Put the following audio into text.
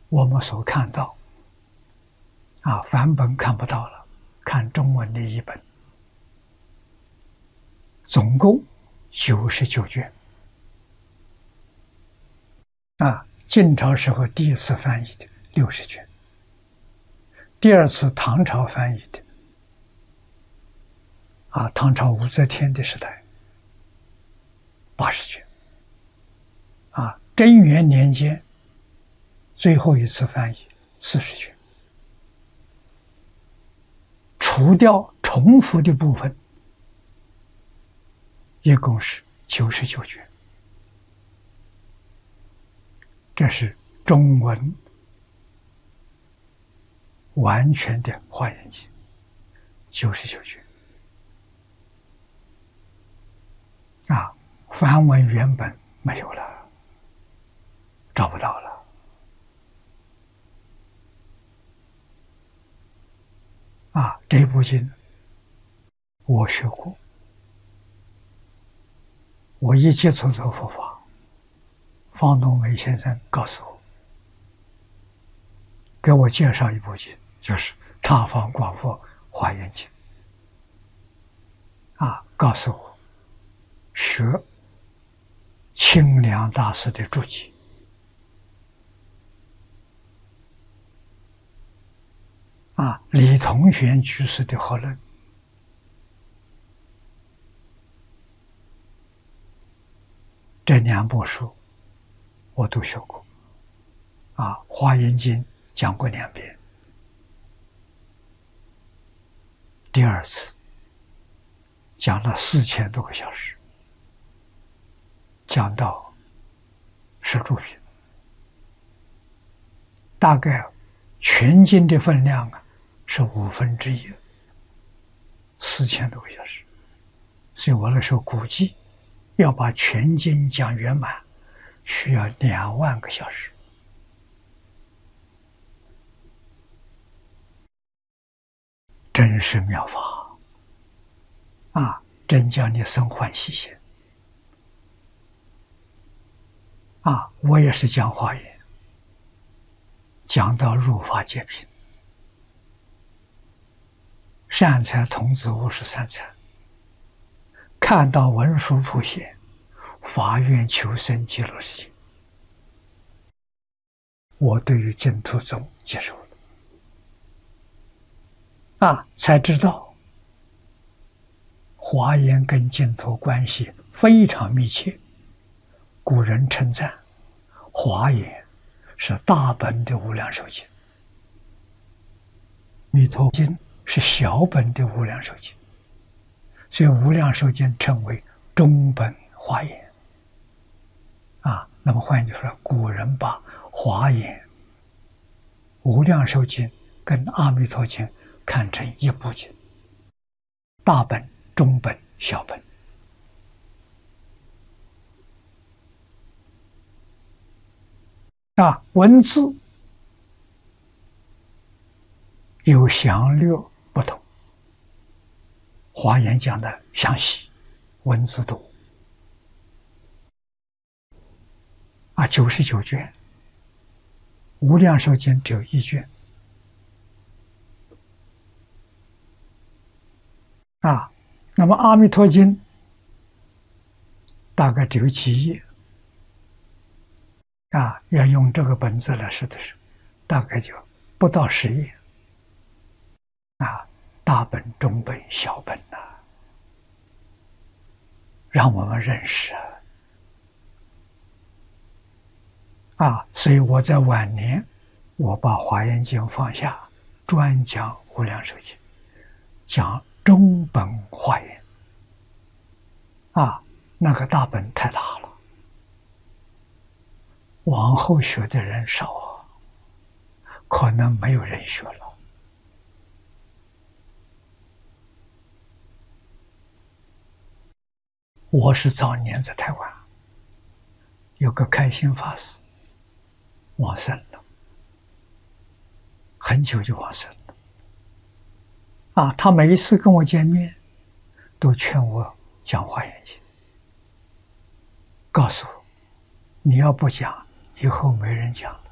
我们所看到梵本看不到了，看中文的译本，总共99卷。晋朝时候第一次翻译的60卷，第二次唐朝翻译的唐朝武则天的时代80卷，贞元年间最后一次翻译40卷，除掉重复的部分，一共是99卷。这是中文完全的华严经，99卷。梵文原本没有了，找不到了。这部经我学过，我一接触这个佛法，方东梅先生告诉我，给我介绍一部经，就是《茶房广佛华严经》。告诉我学清凉大师的注解，李同玄居士的合论，这2部书我都学过。华严经讲过2遍，第二次讲了4000多个小时，讲到10住品，大概全经的分量是1/5，4000多个小时。所以我那时候估计要把全经讲圆满，需要2万个小时。真是妙法真叫你生欢喜心我也是讲华严，讲到入法界品，善财童子53参，看到文殊普贤，发愿求生极乐世界。我对于净土宗接受了，才知道华严跟净土关系非常密切。古人称赞华严是大本的无量寿经，弥陀经是小本的无量寿经，所以无量寿经称为中本华严。那么换句话说，古人把华严、无量寿经跟阿弥陀经看成一部经，大本、中本、小本。文字有详略不同，华严讲的详细，文字多，99卷，无量寿经只有1卷那么阿弥陀经大概只有几页要用这个本子来说的时候，大概就不到10页大本、中本、小本让我们认识所以我在晚年我把华严经放下，专讲无量寿经，讲中本华严那个大本太大了，往后学的人少可能没有人学了。我是早年在台湾有个开心法师往生了，很久就往生了他每一次跟我见面都劝我讲华严经，告诉我你要不讲以后没人讲。